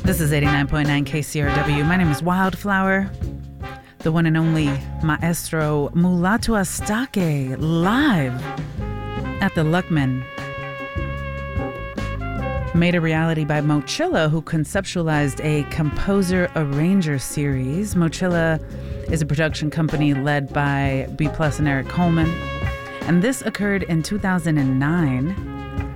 This is 89.9 KCRW. My name is Wildflower, the one and only Maestro Mulatu Astatke, live at the Luckman. Made a reality by Mochilla, who conceptualized a composer-arranger series. Mochilla is a production company led by B+ and Eric Coleman. And this occurred in 2009.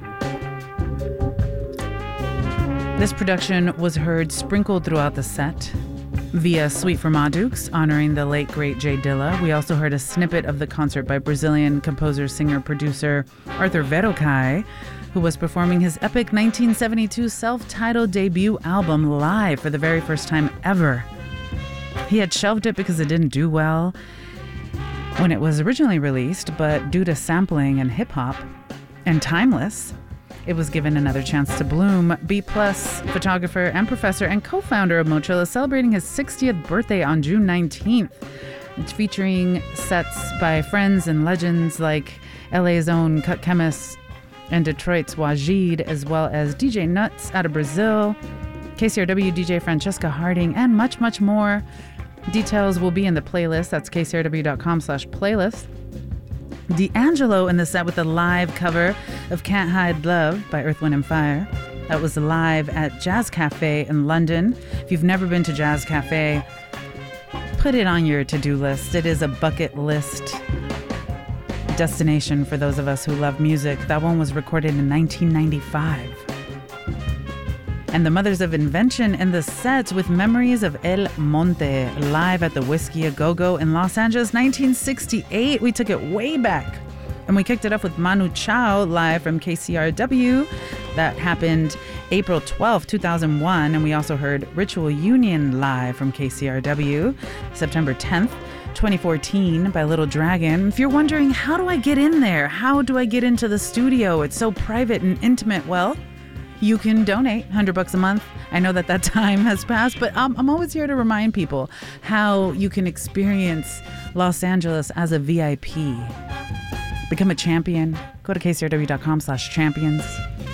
This production was heard sprinkled throughout the set via Suite for Madukes, honoring the late, great Jay Dilla. We also heard a snippet of the concert by Brazilian composer, singer, producer Arthur Verocai, who was performing his epic 1972 self-titled debut album live for the very first time ever. He had shelved it because it didn't do well when it was originally released, but due to sampling and hip-hop and timeless, it was given another chance to bloom. B+ photographer and professor and co-founder of Mochilla, celebrating his 60th birthday on June 19th. It's featuring sets by friends and legends like LA's own Cut Chemist and Detroit's Wajid, as well as DJ Nuts out of Brazil, KCRW DJ Francesca Harding, and much, much more. Details will be in the playlist. That's kcrw.com/playlist. D'Angelo in the set with a live cover of Can't Hide Love by Earth, Wind & Fire. That was live at Jazz Cafe in London. If you've never been to Jazz Cafe, put it on your to-do list. It is a bucket list destination for those of us who love music. That one was recorded in 1995. And the Mothers of Invention in the set with Memories of El Monte, live at the Whiskey A Go-Go in Los Angeles, 1968. We took it way back. And we kicked it off with Manu Chao live from KCRW. That happened April 12, 2001. And we also heard Ritual Union live from KCRW, September 10th, 2014 by Little Dragon. If you're wondering, how do I get in there? How do I get into the studio? It's so private and intimate. Well, you can donate $100 a month. I know that time has passed, but I'm always here to remind people how you can experience Los Angeles as a VIP. Become a champion. Go to kcrw.com/champions.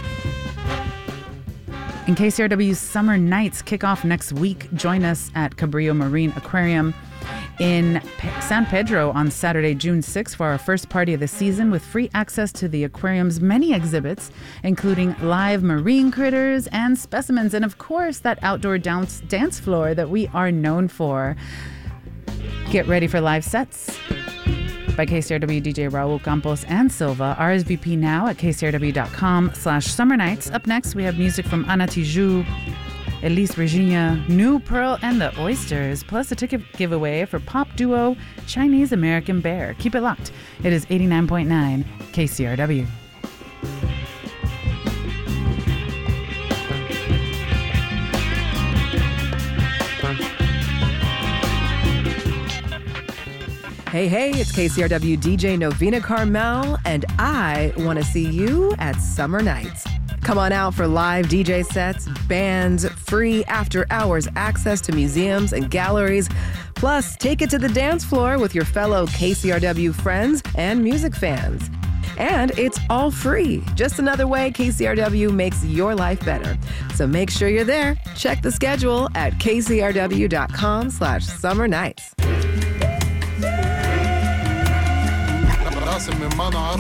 And KCRW's Summer Nights kick off next week. Join us at Cabrillo Marine Aquarium in San Pedro on Saturday, June 6th for our first party of the season with free access to the aquarium's many exhibits, including live marine critters and specimens, and of course that outdoor dance floor that we are known for. Get ready for live sets by KCRW DJ Raul Campos and Silva. RSVP now at kcrw.com/summernights. Up next, we have music from Ana Tijoux, Elise Regina, New Pearl, and the Oysters, plus a ticket giveaway for pop duo Chinese American Bear. Keep it locked. It is 89.9 KCRW. Hey, it's KCRW DJ Novena Carmel, and I want to see you at Summer Nights. Come on out for live DJ sets, bands, free after-hours access to museums and galleries. Plus, take it to the dance floor with your fellow KCRW friends and music fans. And it's all free. Just another way KCRW makes your life better. So make sure you're there. Check the schedule at kcrw.com/summernights.